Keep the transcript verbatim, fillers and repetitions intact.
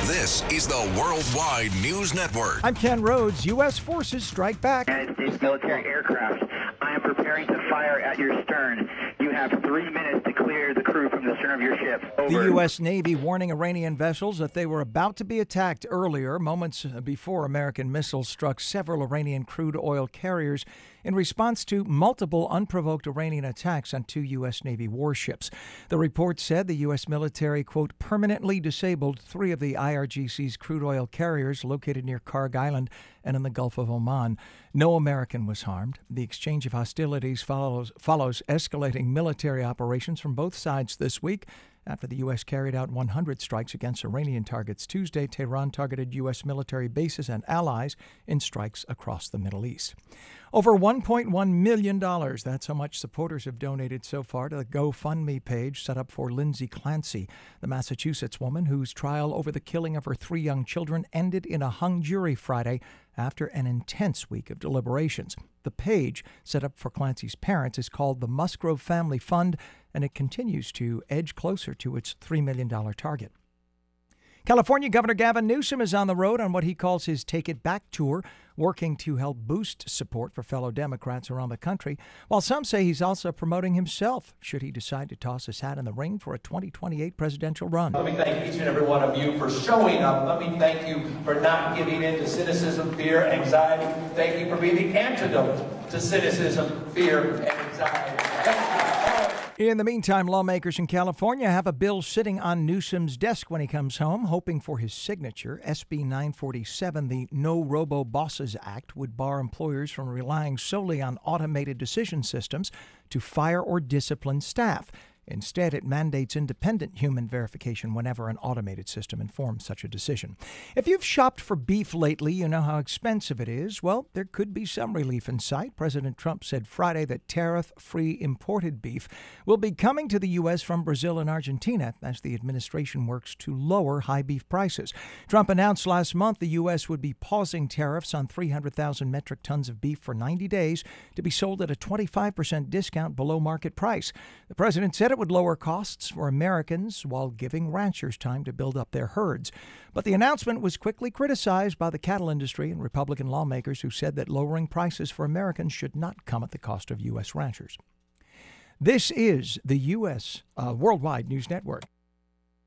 This is the Worldwide News Network. I'm Ken Rhodes. U S forces strike back. United States military aircraft. I am preparing to fire at your stern. You have three minutes to clear the crew from the stern of your ship. Over. The U S Navy warning Iranian vessels that they were about to be attacked earlier, moments before American missiles struck several Iranian crude oil carriers in response to multiple unprovoked Iranian attacks on two U S Navy warships. The report said the U S military, quote, permanently disabled three of the I R G C's crude oil carriers located near Karg Island and in the Gulf of Oman. No American was harmed. The exchange of hostilities follows, follows escalating military operations from both sides this week. After the U S carried out one hundred strikes against Iranian targets Tuesday, Tehran targeted U S military bases and allies in strikes across the Middle East. Over one point one million dollars, that's how much supporters have donated so far to the GoFundMe page set up for Lindsay Clancy, the Massachusetts woman whose trial over the killing of her three young children ended in a hung jury Friday after an intense week of deliberations. The page, set up for Clancy's parents, is called the Musgrove Family Fund, and it continues to edge closer to its three million dollars target. California Governor Gavin Newsom is on the road on what he calls his Take It Back tour, working to help boost support for fellow Democrats around the country, while some say he's also promoting himself should he decide to toss his hat in the ring for a twenty twenty-eight presidential run. Let me thank each and every one of you for showing up. Let me thank you for not giving in to cynicism, fear, anxiety. Thank you for being the antidote to cynicism, fear, and anxiety. Thank you. In the meantime, lawmakers in California have a bill sitting on Newsom's desk when he comes home, hoping for his signature. S B nine forty-seven, the No Robo-Bosses Act, would bar employers from relying solely on automated decision systems to fire or discipline staff. Instead, it mandates independent human verification whenever an automated system informs such a decision. If you've shopped for beef lately, you know how expensive it is. Well, there could be some relief in sight. President Trump said Friday that tariff-free imported beef will be coming to the U S from Brazil and Argentina as the administration works to lower high beef prices. Trump announced last month the U S would be pausing tariffs on three hundred thousand metric tons of beef for ninety days to be sold at a twenty-five percent discount below market price. The president said it would lower costs for Americans while giving ranchers time to build up their herds. But the announcement was quickly criticized by the cattle industry and Republican lawmakers who said that lowering prices for Americans should not come at the cost of U S ranchers. This is the U S. Uh, Worldwide News Network.